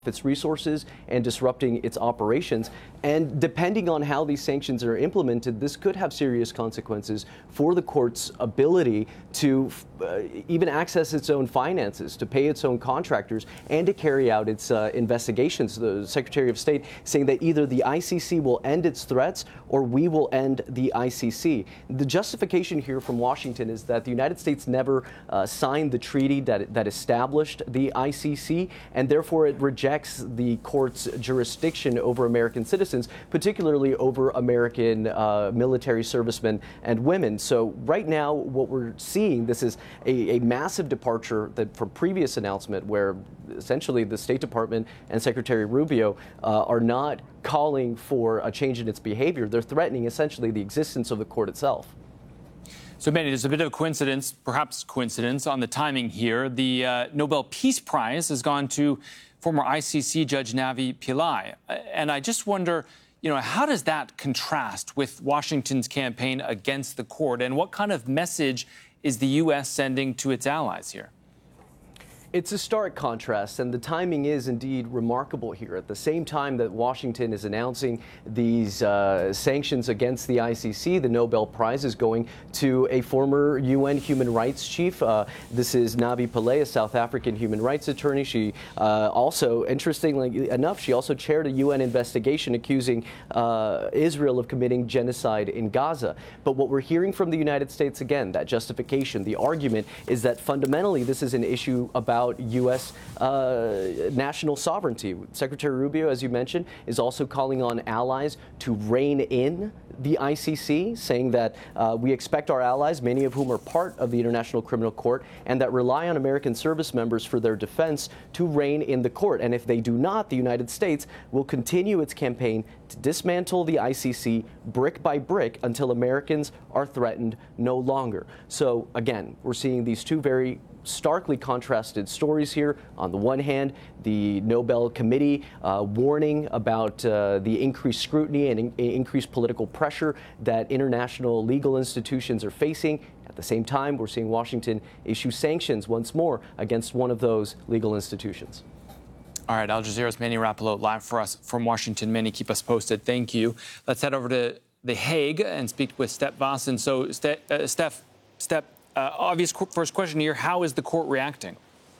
its resources and disrupting its operations. And depending on how these sanctions are implemented, this could have serious consequences for the court's ability to even access its own finances, to pay its own contractors, and to carry out its investigations. The Secretary of State saying that either the ICC will end its threats or we will end the ICC. The justification here from Washington is that the United States never signed the treaty that established the ICC, and therefore it rejects the court's jurisdiction over American citizens, particularly over American military servicemen and women. So right now, what we're seeing, this is a massive departure from previous announcement where essentially the State Department and Secretary Rubio are not calling for a change in its behavior. They're threatening essentially the existence of the court itself. So, Manny, there's a bit of a coincidence, perhaps coincidence, on the timing here. The Nobel Peace Prize has gone to former ICC Judge Navi Pillay. And I just wonder, how does that contrast with Washington's campaign against the court? And what kind of message is the U.S. sending to its allies here? It's a stark contrast, and the timing is indeed remarkable here. At the same time that Washington is announcing these sanctions against the ICC, the Nobel Prize is going to a former UN human rights chief. This is Navi Pillay, a South African human rights attorney. She also, interestingly enough, she also chaired a UN investigation accusing Israel of committing genocide in Gaza. But what we're hearing from the United States, again, that justification, the argument is that fundamentally this is an issue about U.S. National sovereignty. Secretary Rubio, as you mentioned, is also calling on allies to rein in the ICC, saying that we expect our allies, many of whom are part of the International Criminal Court, and that rely on American service members for their defense, to rein in the court. And if they do not, the United States will continue its campaign to dismantle the ICC brick by brick until Americans are threatened no longer. So again, we're seeing these two very starkly contrasted stories here. On the one hand, the Nobel Committee warning about the increased scrutiny and increased political pressure that international legal institutions are facing. At the same time, we're seeing Washington issue sanctions once more against one of those legal institutions. All right, Al Jazeera's Manny Rapallo live for us from Washington. Manny, keep us posted. Thank you. Let's head over to The Hague and speak with Step Vaesen. So, Step, obvious first question here, how is the court reacting?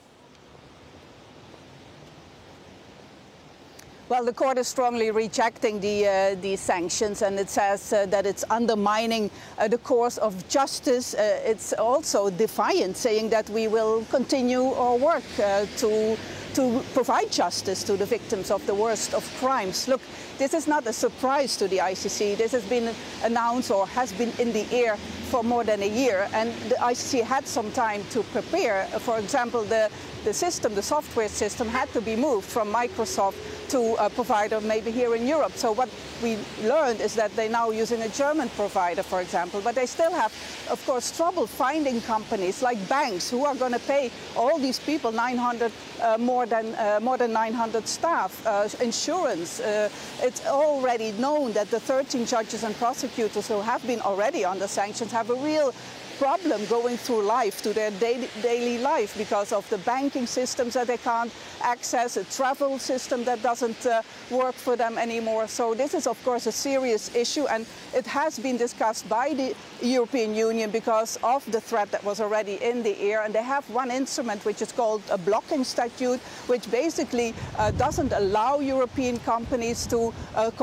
Well, the court is strongly rejecting the sanctions, and it says that it's undermining the course of justice. It's also defiant, saying that we will continue our work to provide justice to the victims of the worst of crimes. Look, this is not a surprise to the ICC. This has been announced or has been in the air for more than a year, and the ICC had some time to prepare. For example, the software system had to be moved from Microsoft to a provider maybe here in Europe. So what we learned is that they're now using a German provider, for example, but they still have, of course, trouble finding companies like banks who are going to pay all these people 900, more than 900 staff, insurance. It's already known that the 13 judges and prosecutors who have been already under sanctions have a real problem going through life, to their daily life, because of the banking systems that they can't access, a travel system that doesn't work for them anymore. So this is, of course, a serious issue, and it has been discussed by the European Union because of the threat that was already in the air. And they have one instrument which is called a blocking statute, which basically doesn't allow European companies to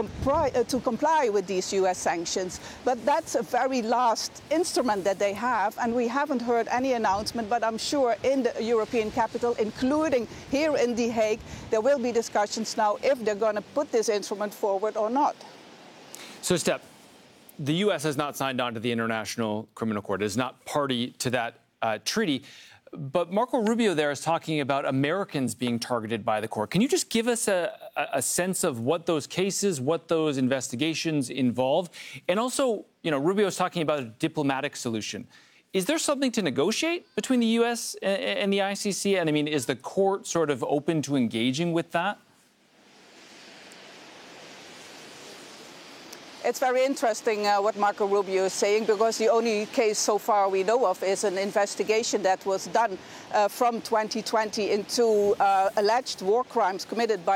comply with these US sanctions. But that's a very last instrument that they have, and we haven't heard any announcement, but I'm sure in the European capital, including here in The Hague, there will be discussions now if they're going to put this instrument forward or not. So, Step, the U.S. has not signed on to the International Criminal Court. It is not party to that treaty. But Marco Rubio there is talking about Americans being targeted by the court. Can you just give us a sense of what those cases, what those investigations involve? And also, Rubio is talking about a diplomatic solution. Is there something to negotiate between the U.S. and the ICC? And I mean, is the court sort of open to engaging with that? It's very interesting what Marco Rubio is saying, because the only case so far we know of is an investigation that was done from 2020 into alleged war crimes committed by